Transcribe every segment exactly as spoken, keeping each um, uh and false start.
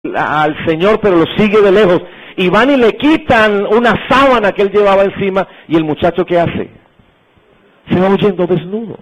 al Señor, pero lo sigue de lejos, y van y le quitan una sábana que él llevaba encima, y el muchacho, ¿qué hace? Se va huyendo desnudo.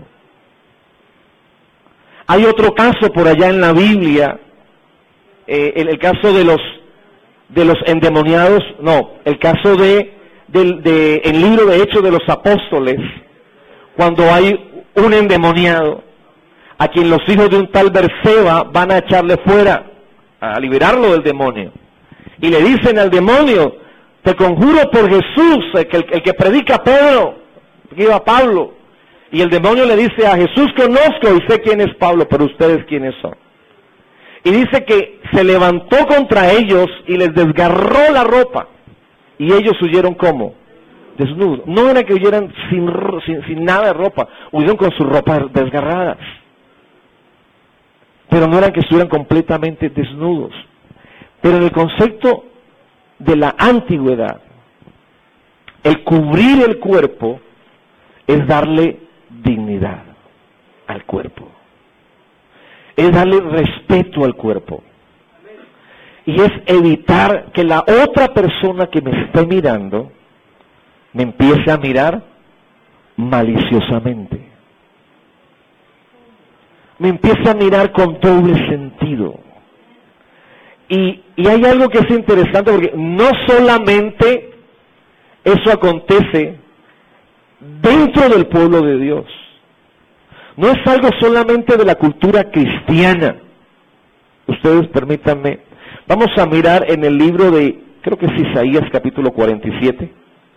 Hay otro caso por allá en la Biblia, eh, el, el caso de los de los endemoniados, no, el caso de, de, de el libro de Hechos de los Apóstoles, cuando hay un endemoniado, a quien los hijos de un tal Berseba van a echarle fuera, a liberarlo del demonio, y le dicen al demonio: te conjuro por Jesús, el que, el que predica Pedro, que iba Pablo, y el demonio le dice: a Jesús conozco y sé quién es Pablo, pero ustedes quiénes son. Y dice que se levantó contra ellos y les desgarró la ropa, y ellos huyeron como desnudos. No era que huyeran sin, sin, sin nada de ropa, huyeron con sus ropas desgarradas, pero no eran que estuvieran completamente desnudos. Pero en el concepto de la antigüedad, el cubrir el cuerpo es darle dignidad al cuerpo, es darle respeto al cuerpo, y es evitar que la otra persona que me esté mirando me empiece a mirar maliciosamente, me empieza a mirar con doble sentido. Y, y hay algo que es interesante, porque no solamente eso acontece dentro del pueblo de Dios, no es algo solamente de la cultura cristiana. Ustedes permítanme, vamos a mirar en el libro de, creo que es Isaías capítulo cuarenta y siete.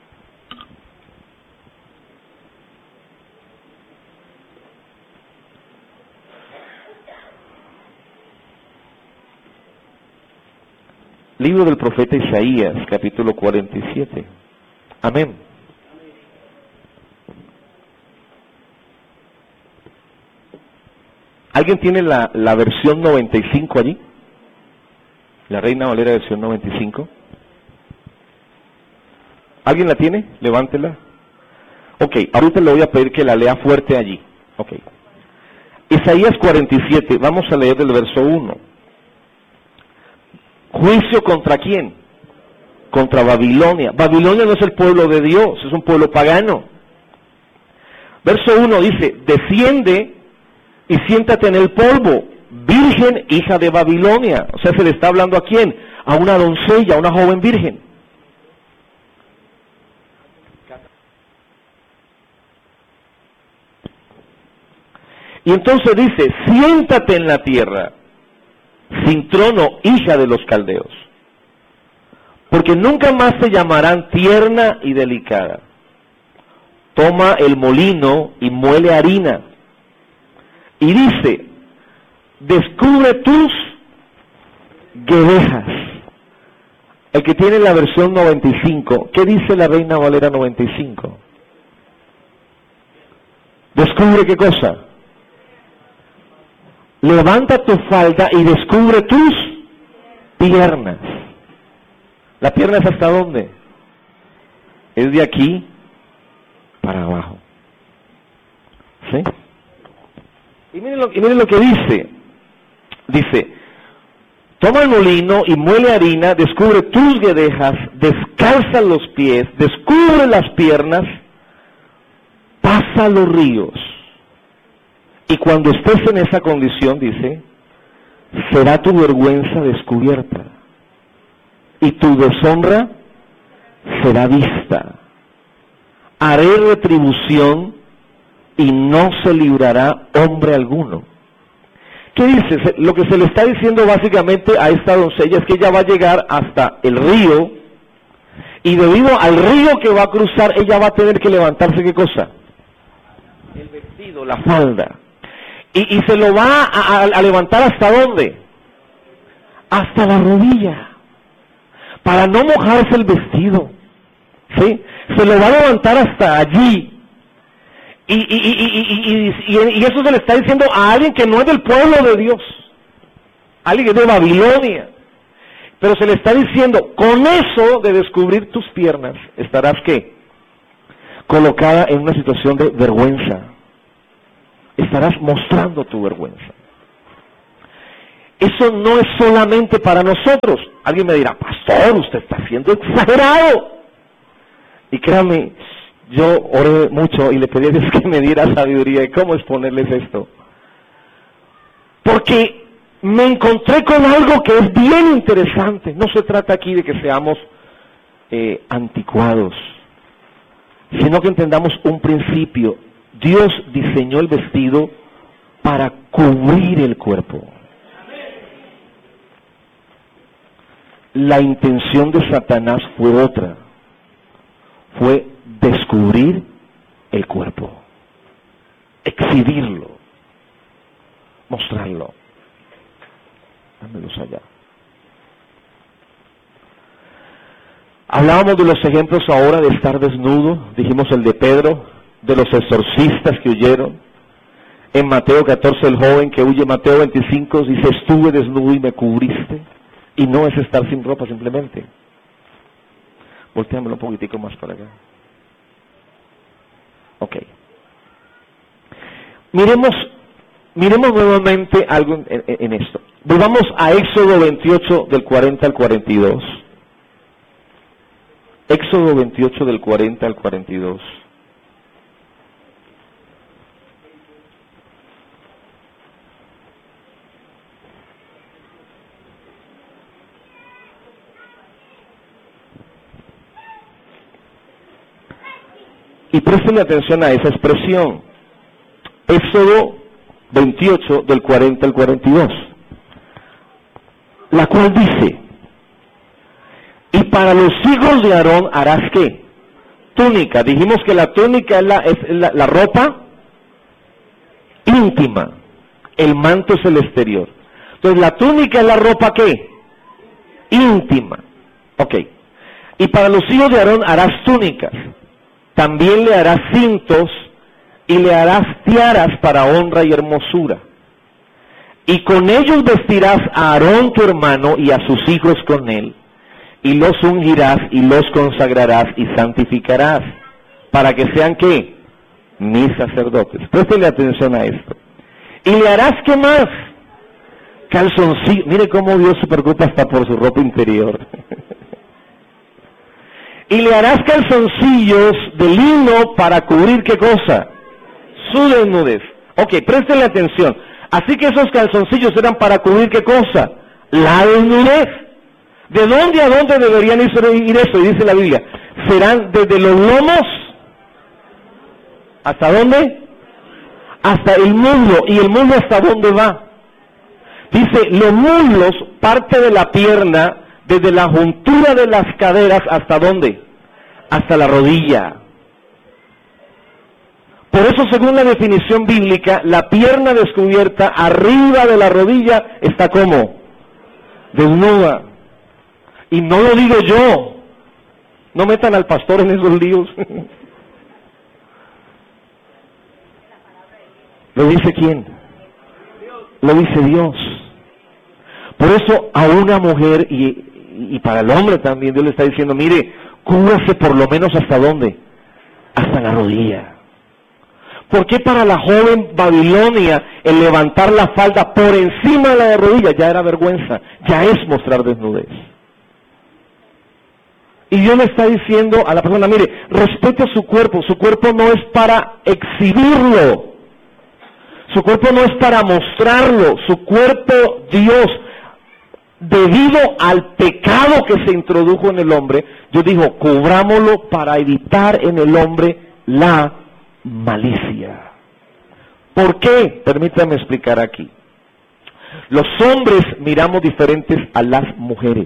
Libro del profeta Isaías, capítulo cuarenta y siete. Amén. ¿Alguien tiene la, la versión noventa y cinco allí? La Reina Valera versión noventa y cinco. ¿Alguien la tiene? Levántela. Ok, ahorita le voy a pedir que la lea fuerte allí. Ok. Isaías cuarenta y siete, vamos a leer del verso uno. ¿Juicio contra quién? Contra Babilonia. Babilonia no es el pueblo de Dios, es un pueblo pagano. Verso uno dice: desciende y siéntate en el polvo, virgen hija de Babilonia. O sea, se le está hablando ¿a quién? A una doncella, a una joven virgen. Y entonces dice: siéntate en la tierra, sin trono, hija de los caldeos, porque nunca más te llamarán tierna y delicada. Toma el molino y muele harina. Y dice: descubre tus guedejas. El que tiene la versión noventa y cinco, ¿qué dice la Reina Valera noventa y cinco? ¿Descubre qué cosa? Levanta tu falda y descubre tus piernas. ¿La pierna es hasta dónde? Es de aquí para abajo. ¿Sí? Y miren lo, y miren lo que dice. Dice: toma el molino y muele harina, descubre tus guedejas, descalza los pies, descubre las piernas, pasa los ríos. Y cuando estés en esa condición, dice, será tu vergüenza descubierta, y tu deshonra será vista. Haré retribución, y no se librará hombre alguno. ¿Qué dice? Lo que se le está diciendo básicamente a esta doncella es que ella va a llegar hasta el río, y debido al río que va a cruzar, ella va a tener que levantarse, ¿qué cosa? El vestido, la falda. Y, y se lo va a, a, a levantar ¿hasta dónde? Hasta la rodilla, para no mojarse el vestido, ¿sí? Se lo va a levantar hasta allí. Y, y, y, y, y, y, y eso se le está diciendo a alguien que no es del pueblo de Dios, alguien que es de Babilonia. Pero se le está diciendo: con eso de descubrir tus piernas, estarás ¿qué? Colocada en una situación de vergüenza. Estarás mostrando tu vergüenza. eso no es solamente para nosotros. Alguien me dirá, pastor, usted está siendo exagerado. Y créame, yo oré mucho y le pedí a Dios que me diera sabiduría de cómo exponerles esto. Porque me encontré con algo que es bien interesante. No se trata aquí de que seamos eh, anticuados, sino que entendamos un principio. Dios diseñó el vestido para cubrir el cuerpo. La intención de Satanás fue otra, fue descubrir el cuerpo, exhibirlo, mostrarlo. Dámelos allá. Hablábamos de los ejemplos ahora de estar desnudo, dijimos el de Pedro, de los exorcistas que huyeron. En Mateo catorce el joven que huye, Mateo veinticinco dice, estuve desnudo y me cubriste. Y no es estar sin ropa simplemente. Volteámelo un poquitico más para acá. Ok. Miremos, miremos nuevamente algo en, en, en esto. Volvamos a Éxodo veintiocho del cuarenta al cuarenta y dos. Éxodo veintiocho del cuarenta al cuarenta y dos. Y presten atención a esa expresión. Éxodo veintiocho del cuarenta al cuarenta y dos. La cual dice, y para los hijos de Aarón harás ¿qué? Túnica. Dijimos que la túnica es la, es la, la ropa íntima. El manto es el exterior. Entonces la túnica es la ropa ¿qué? Íntima. Ok. Y para los hijos de Aarón harás túnicas. También le harás cintos y le harás tiaras para honra y hermosura. Y con ellos vestirás a Aarón tu hermano y a sus hijos con él, y los ungirás y los consagrarás y santificarás, para que sean ¿qué? Mis sacerdotes. Préstele atención a esto. Y le harás ¿qué más? Calzoncillos. Mire cómo Dios se preocupa hasta por su ropa interior. Y le harás calzoncillos de lino para cubrir ¿qué cosa? Su desnudez. Ok, préstenle atención. Así que esos calzoncillos eran para cubrir ¿qué cosa? La desnudez. ¿De dónde a dónde deberían ir eso? Y dice la Biblia, serán desde los lomos, ¿hasta dónde? Hasta el muslo. ¿Y el muslo hasta dónde va? Dice, los muslos, parte de la pierna, desde la juntura de las caderas, ¿hasta dónde? Hasta la rodilla. Por eso, según la definición bíblica, la pierna descubierta arriba de la rodilla está ¿cómo? Desnuda. Y no lo digo yo. No metan al pastor en esos líos. ¿Lo dice quién? Lo dice Dios. Por eso a una mujer y y para el hombre también Dios le está diciendo, mire, cúbrase por lo menos hasta dónde, hasta la rodilla. ¿Por qué para la joven Babilonia el levantar la falda por encima de la rodilla ya era vergüenza, ya es mostrar desnudez? Y Dios le está diciendo a la persona, mire, respete su cuerpo, su cuerpo no es para exhibirlo, su cuerpo no es para mostrarlo, su cuerpo Dios, debido al pecado que se introdujo en el hombre, Dios dijo, cubrámoslo para evitar en el hombre la malicia. ¿Por qué? Permítanme explicar aquí. Los hombres miramos diferentes a las mujeres.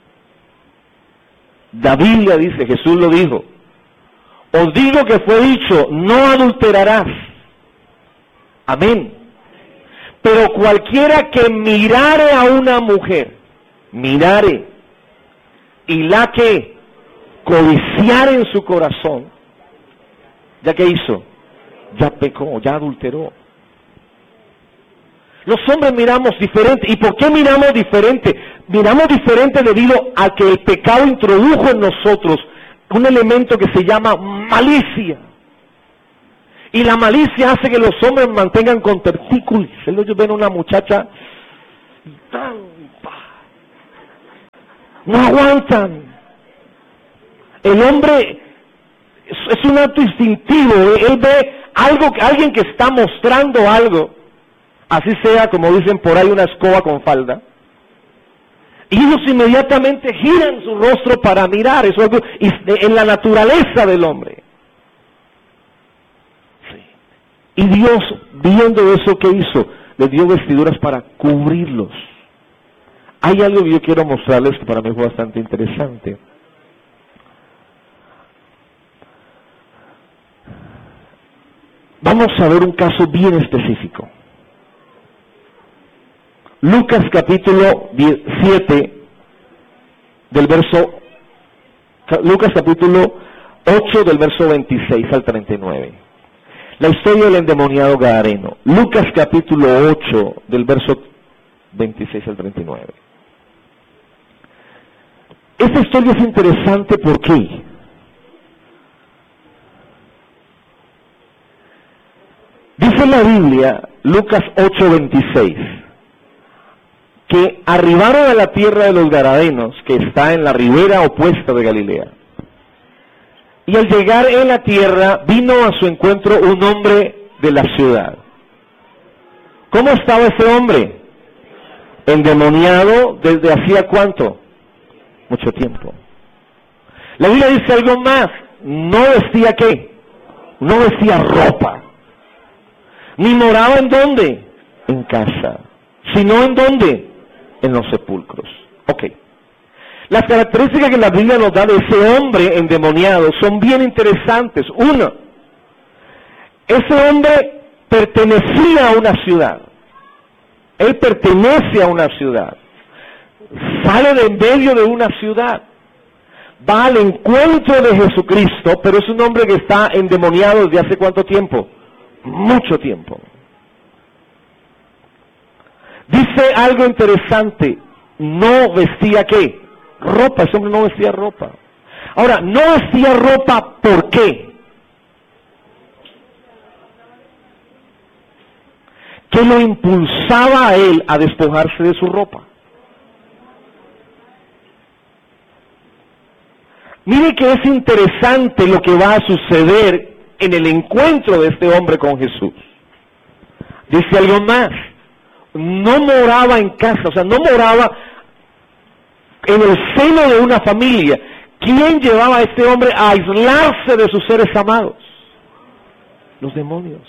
La Biblia dice, Jesús lo dijo, os digo que fue dicho, no adulterarás. Amén. Pero cualquiera que mirare a una mujer, mirare, y la que codiciare en su corazón, ¿ya qué hizo? Ya pecó, ya adulteró. Los hombres miramos diferente. ¿Y por qué miramos diferente? Miramos diferente debido a que el pecado introdujo en nosotros un elemento que se llama malicia. Y la malicia hace que los hombres mantengan con tertículos. Ellos ven a una muchacha No aguantan. El hombre es, es un acto instintivo. Él ve algo, alguien que está mostrando algo, así sea, como dicen por ahí, una escoba con falda, y ellos inmediatamente giran su rostro para mirar. Eso es algo en la naturaleza del hombre. Sí. Y Dios, viendo eso, ¿qué hizo? Les dio vestiduras para cubrirlos. Hay algo que yo quiero mostrarles que para mí fue bastante interesante. Vamos a ver un caso bien específico. Lucas capítulo siete, del verso, Lucas capítulo ocho, del verso veintiséis al treinta y nueve. La historia del endemoniado gadareno. Lucas capítulo ocho, del verso veintiséis al treinta y nueve. Esta historia es interesante, ¿por qué? Dice la Biblia, Lucas ocho veintiséis, que arribaron a la tierra de los Gadarenos, que está en la ribera opuesta de Galilea. Y al llegar en la tierra, vino a su encuentro un hombre de la ciudad. ¿Cómo estaba ese hombre? Endemoniado desde hacía ¿cuánto? Mucho tiempo. La Biblia dice algo más. No vestía ¿qué? No vestía ropa. Ni moraba en dónde, en casa, sino en dónde, en los sepulcros. Ok. Las características que la Biblia nos da de ese hombre endemoniado son bien interesantes. Uno, ese hombre pertenecía a una ciudad. Él pertenece a una ciudad. Sale de en medio de una ciudad. Va al encuentro de Jesucristo, pero es un hombre que está endemoniado desde hace ¿cuánto tiempo? Mucho tiempo. Dice algo interesante. No vestía ¿qué? Ropa. Ese hombre no vestía ropa. Ahora, no vestía ropa, ¿por qué? ¿Qué lo impulsaba a él a despojarse de su ropa? Mire que es interesante lo que va a suceder en el encuentro de este hombre con Jesús. Dice algo más. No moraba en casa, o sea, no moraba en el seno de una familia. ¿Quién llevaba a este hombre a aislarse de sus seres amados? Los demonios.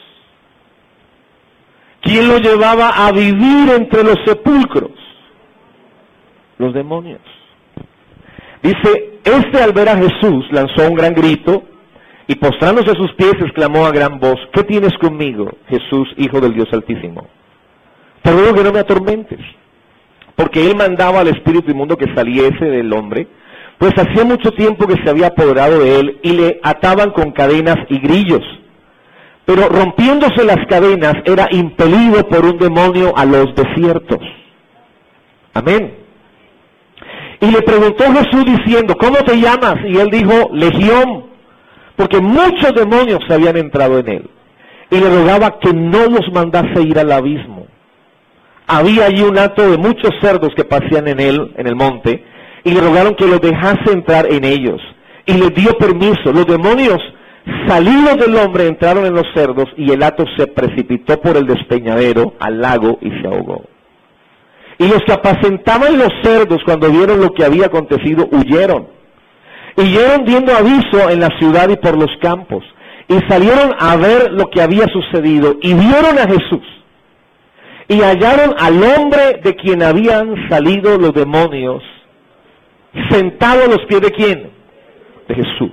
¿Quién lo llevaba a vivir entre los sepulcros? Los demonios. Dice, este al ver a Jesús lanzó un gran grito y postrándose a sus pies exclamó a gran voz, ¿qué tienes conmigo, Jesús, Hijo del Dios Altísimo? Te ruego que no me atormentes. Porque él mandaba al espíritu inmundo que saliese del hombre, pues hacía mucho tiempo que se había apoderado de él y le ataban con cadenas y grillos. Pero rompiéndose las cadenas era impelido por un demonio a los desiertos. Amén. Y le preguntó Jesús diciendo, ¿cómo te llamas? Y él dijo, Legión, porque muchos demonios habían entrado en él. Y le rogaba que no los mandase ir al abismo. Había allí un hato de muchos cerdos que pasían en él, en el monte, y le rogaron que los dejase entrar en ellos. Y les dio permiso. Los demonios salidos del hombre entraron en los cerdos, y el hato se precipitó por el despeñadero al lago y se ahogó. Y los que apacentaban los cerdos, cuando vieron lo que había acontecido, huyeron. Y huyeron dando aviso en la ciudad y por los campos. Y salieron a ver lo que había sucedido, y vieron a Jesús. Y hallaron al hombre de quien habían salido los demonios, sentado a los pies de quién? De Jesús.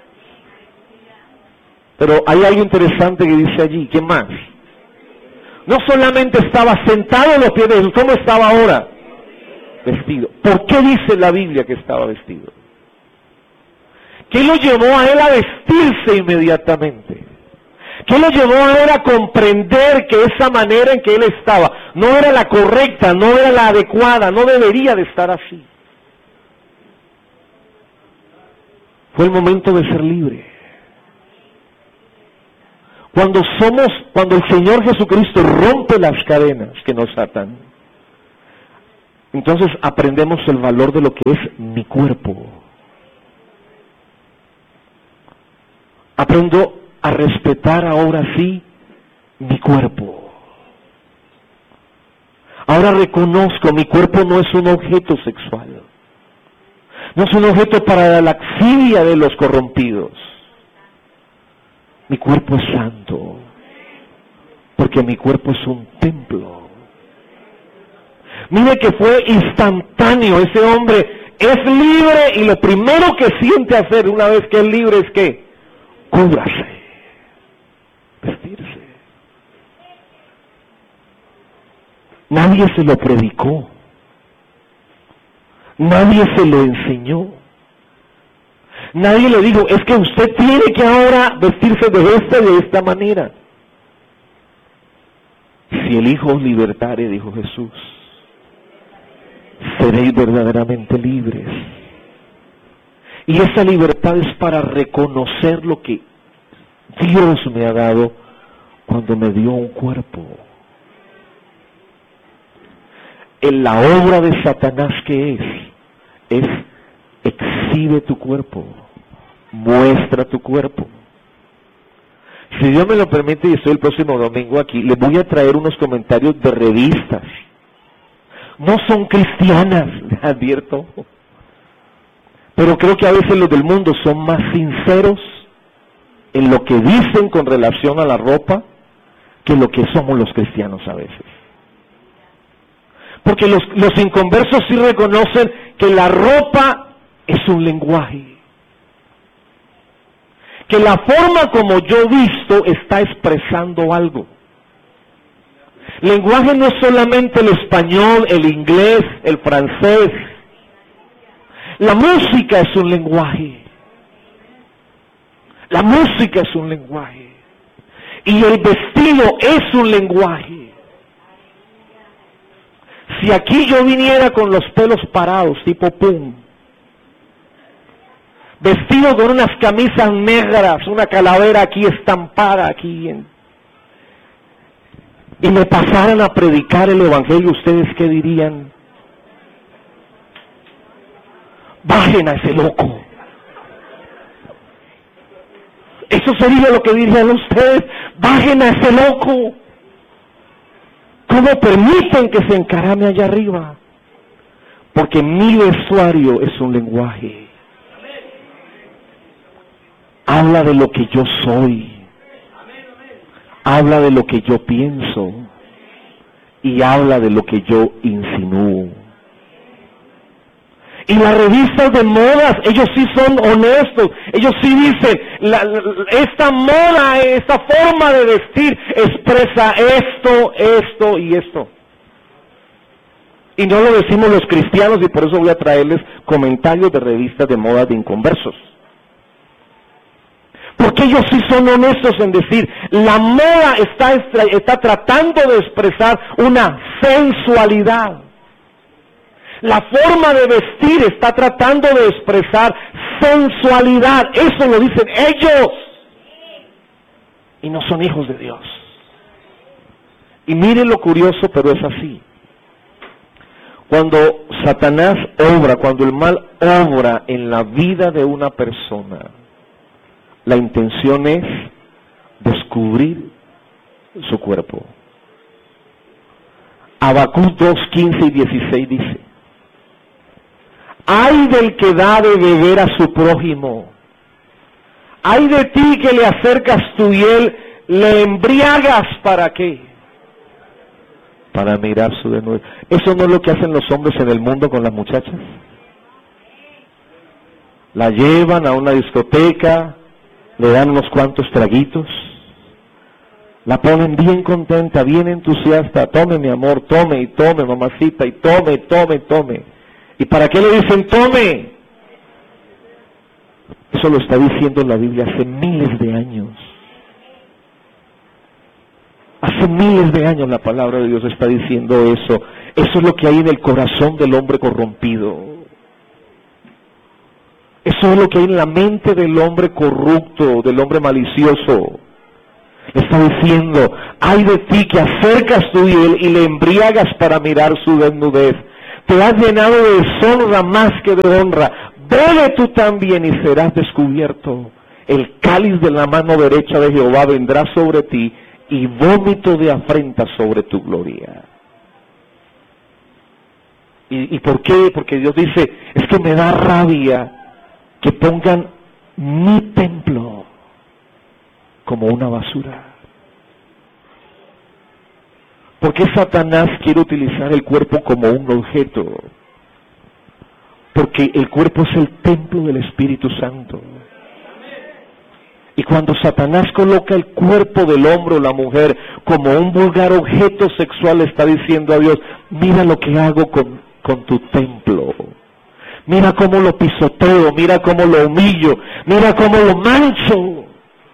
Pero hay algo interesante que dice allí, ¿qué más? No solamente estaba sentado a los pies de Jesús, ¿cómo estaba ahora? Vestido. ¿Por qué dice la Biblia que estaba vestido? ¿Qué lo llevó a él a vestirse inmediatamente? ¿Qué lo llevó a él a comprender que esa manera en que él estaba no era la correcta, no era la adecuada, no debería de estar así? Fue el momento de ser libre. Cuando somos, cuando el Señor Jesucristo rompe las cadenas que nos atan, Entonces aprendemos el valor de lo que es mi cuerpo. Aprendo a respetar ahora sí mi cuerpo. Ahora reconozco, mi cuerpo no es un objeto sexual. No es un objeto para la laxidia de los corrompidos. Mi cuerpo es santo, porque mi cuerpo es un templo. Mire que fue instantáneo, ese hombre es libre y lo primero que siente hacer una vez que es libre es que cúbrase, vestirse. Nadie se lo predicó, nadie se lo enseñó, nadie le dijo, es que usted tiene que ahora vestirse de esta y de esta manera. Si el Hijo os libertare, dijo Jesús, seréis verdaderamente libres. Y esa libertad es para reconocer lo que Dios me ha dado cuando me dio un cuerpo. En la obra de Satanás, ¿qué es? Es exhibe tu cuerpo, muestra tu cuerpo. Si Dios me lo permite y estoy el próximo domingo aquí, les voy a traer unos comentarios de revistas. No son cristianas, les advierto. Pero creo que a veces los del mundo son más sinceros en lo que dicen con relación a la ropa que lo que somos los cristianos a veces. Porque los, los inconversos sí reconocen que la ropa es un lenguaje. Que la forma como yo visto está expresando algo. Lenguaje no es solamente el español, el inglés, el francés. La música es un lenguaje. La música es un lenguaje. Y el vestido es un lenguaje. Si aquí yo viniera con los pelos parados, tipo pum, vestido con unas camisas negras, una calavera aquí estampada, aquí en, y me pasaran a predicar el evangelio, ¿ustedes qué dirían? Bajen a ese loco. Eso sería lo que dirían ustedes, bajen a ese loco. ¿Cómo permiten que se encarame allá arriba? Porque mi vestuario es un lenguaje. Habla de lo que yo soy. Habla de lo que yo pienso. Y habla de lo que yo insinúo. Y las revistas de modas, ellos sí son honestos. Ellos sí dicen, la, la, esta moda, esta forma de vestir expresa esto, esto y esto. Y no lo decimos los cristianos, y por eso voy a traerles comentarios de revistas de moda de inconversos. Porque ellos sí son honestos en decir, la moda está, está tratando de expresar una sensualidad. La forma de vestir está tratando de expresar sensualidad. Eso lo dicen ellos. Y no son hijos de Dios. Y miren lo curioso, pero es así. Cuando Satanás obra, cuando el mal obra en la vida de una persona, la intención es descubrir su cuerpo. Habacuc dos, quince y dieciséis dice: ay del que da de beber a su prójimo, ay de ti que le acercas tu hiel, le embriagas, ¿para qué? Para mirar su desnudez. ¿Eso no es lo que hacen los hombres en el mundo con las muchachas? La llevan a una discoteca, le dan unos cuantos traguitos, la ponen bien contenta, bien entusiasta, tome mi amor, tome y tome mamacita, y tome, tome, tome. ¿Y para qué le dicen tome? Eso lo está diciendo la Biblia hace miles de años. Hace miles de años la palabra de Dios está diciendo eso. Eso es lo que hay en el corazón del hombre corrompido. Eso es lo que hay en la mente del hombre corrupto, del hombre malicioso. Le está diciendo, ay de ti que acercas tu hiel y le embriagas para mirar su desnudez. te has llenado de deshonra más que de honra. Bebe tú también y serás descubierto. El cáliz de la mano derecha de Jehová vendrá sobre ti y vómito de afrenta sobre tu gloria. ¿Y, y por qué? Porque Dios dice, es que me da rabia que pongan mi templo como una basura. ¿Por qué Satanás quiere utilizar el cuerpo como un objeto? Porque el cuerpo es el templo del Espíritu Santo. Y cuando Satanás coloca el cuerpo del hombre o la mujer como un vulgar objeto sexual, le está diciendo a Dios, mira lo que hago con, con tu templo. Mira cómo lo pisoteo, mira cómo lo humillo, mira cómo lo mancho.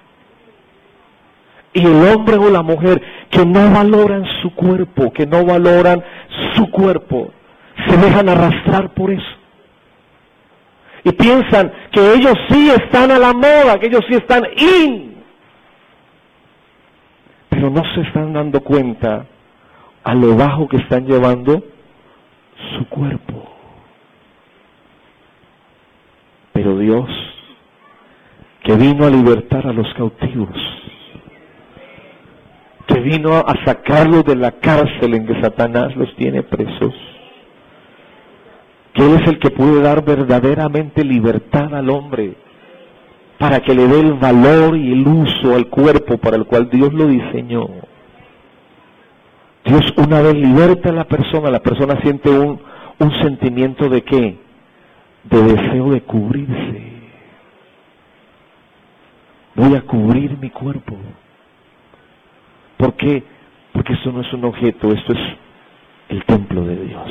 Y el hombre o la mujer que no valoran su cuerpo, que no valoran su cuerpo, se dejan arrastrar por eso. Y piensan que ellos sí están a la moda, que ellos sí están in. Pero no se están dando cuenta a lo bajo que están llevando su cuerpo. Pero Dios, que vino a libertar a los cautivos, que vino a sacarlos de la cárcel en que Satanás los tiene presos, que Él es el que puede dar verdaderamente libertad al hombre para que le dé el valor y el uso al cuerpo para el cual Dios lo diseñó. Dios una vez liberta a la persona, la persona siente un, un sentimiento de ¿qué? De deseo de cubrirse. Voy a cubrir mi cuerpo. ¿Por qué? Porque esto no es un objeto, esto es el templo de Dios.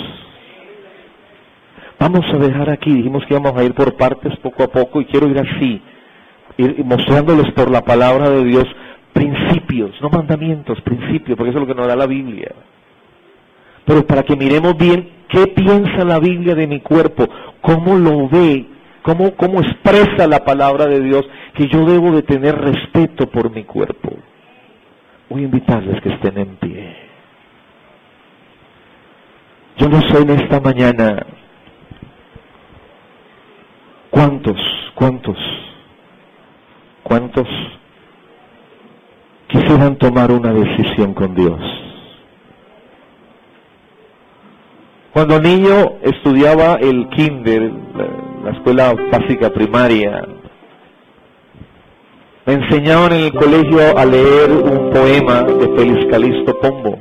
Vamos a dejar aquí, dijimos que íbamos a ir por partes poco a poco y quiero ir así, ir mostrándoles por la palabra de Dios principios, no mandamientos, principios, porque eso es lo que nos da la Biblia. Pero para que miremos bien qué piensa la Biblia de mi cuerpo, cómo lo ve, cómo, cómo expresa la palabra de Dios, que yo debo de tener respeto por mi cuerpo. Voy a invitarles que estén en pie. Yo no sé en esta mañana cuántos, cuántos, cuántos quisieran tomar una decisión con Dios. Cuando niño estudiaba el kinder, la, la escuela básica primaria, me enseñaban en el colegio a leer un poema de Félix Calixto Pombo.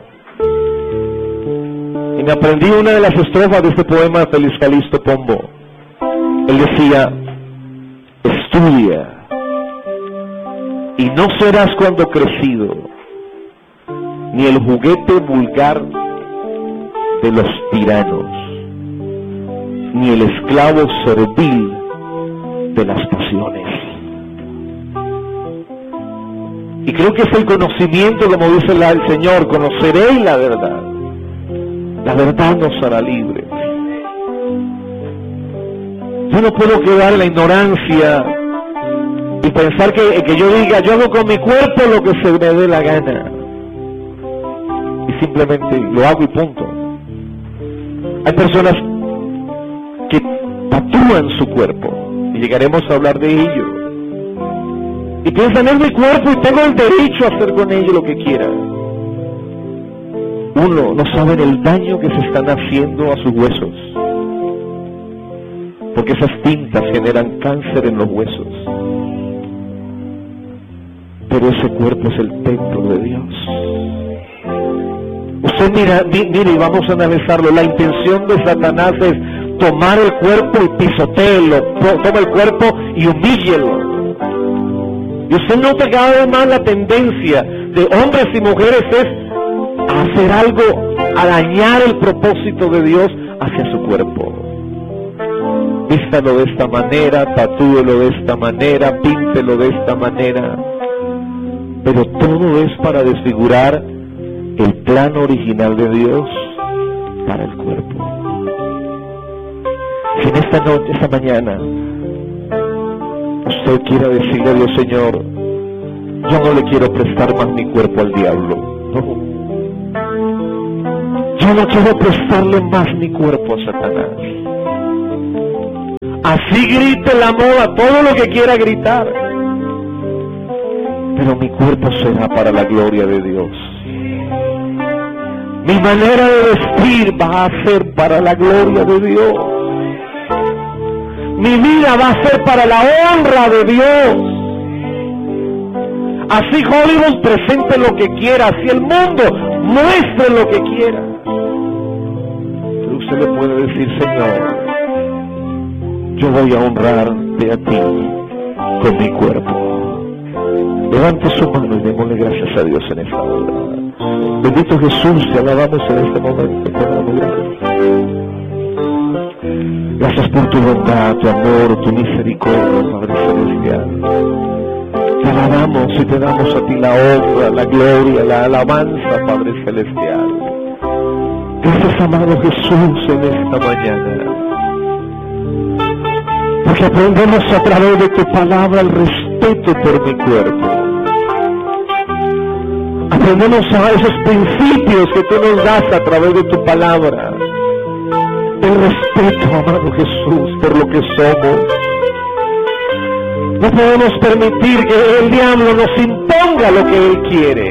Y me aprendí una de las estrofas de este poema de Félix Calixto Pombo. Él decía, estudia, y no serás cuando crecido, ni el juguete vulgar de los tiranos, ni el esclavo servil de las pasiones. Y creo que es el conocimiento, como dice el Señor, conoceréis la verdad. La verdad nos hará libres. Yo no puedo quedar en la ignorancia y pensar que, que yo diga, yo hago con mi cuerpo lo que se me dé la gana. Y simplemente lo hago y punto. Hay personas que tatúan su cuerpo, y llegaremos a hablar de ello. Y piensan, es mi cuerpo y tengo el derecho a hacer con ello lo que quiera. Uno, no saben el daño que se están haciendo a sus huesos, porque esas tintas generan cáncer en los huesos. Pero ese cuerpo es el templo de Dios. Usted mira, mire, y vamos a analizarlo. La intención de Satanás es tomar el cuerpo y pisotearlo. Toma el cuerpo y humíllelo. Y usted nota cada vez más la tendencia de hombres y mujeres es a hacer algo, a dañar el propósito de Dios hacia su cuerpo. Vístalo de esta manera, tatúelo de esta manera, píntelo de esta manera. Pero todo es para desfigurar el plan original de Dios para el cuerpo. Si en esta noche, esta mañana, usted quiera decirle a Dios, Señor, yo no le quiero prestar más mi cuerpo al diablo. No. Yo Yo no quiero prestarle más mi cuerpo a Satanás. Así grite la moda, todo lo que quiera gritar. Pero mi cuerpo será para la gloria de Dios. Mi manera de vestir va a ser para la gloria de Dios. Mi vida va a ser para la honra de Dios. Así Hollywood presente lo que quiera, así el mundo muestre lo que quiera. Pero usted le puede decir, Señor, yo voy a honrarte a ti con mi cuerpo. Levante su mano y démosle gracias a Dios en esta hora. Bendito Jesús, te alabamos en este momento. Te damos gracias. Gracias por tu bondad, tu amor, tu misericordia, Padre Celestial. Te alabamos y te damos a ti la honra, la gloria, la alabanza, Padre Celestial. Gracias, amado Jesús, en esta mañana. Porque aprendemos a través de tu palabra el respeto por mi cuerpo. Aprendemos a esos principios que tú nos das a través de tu palabra. El respeto, amado Jesús, por lo que somos. No podemos permitir que el diablo nos imponga lo que él quiere.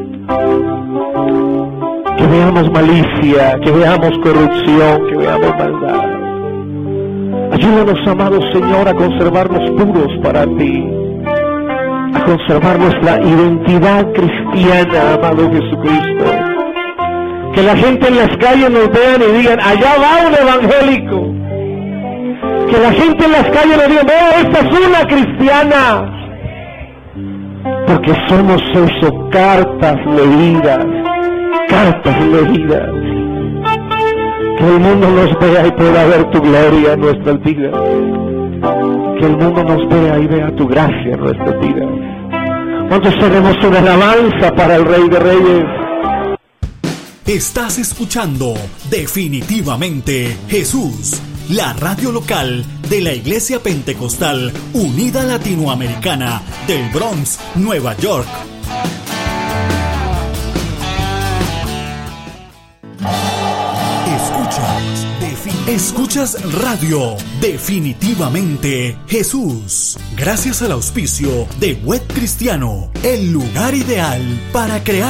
Que veamos malicia, que veamos corrupción, que veamos maldad. Ayúdanos, amado Señor, a conservarnos puros para ti, a conservar nuestra identidad cristiana, amado Jesucristo. Que la gente en las calles nos vean y digan, allá va un evangélico. Que la gente en las calles nos diga, no, esta es una cristiana. Porque somos eso, cartas leídas, cartas leídas. Que el mundo nos vea y pueda ver tu gloria en nuestras vidas. Que el mundo nos vea y vea tu gracia en nuestras vidas. ¿Cuántos tenemos una alabanza para el Rey de Reyes? Estás escuchando Definitivamente Jesús, la radio local de la Iglesia Pentecostal Unida Latinoamericana del Bronx, Nueva York. Escuchas, defin- Escuchas Radio Definitivamente Jesús. Gracias al auspicio de Web Cristiano, el lugar ideal para crear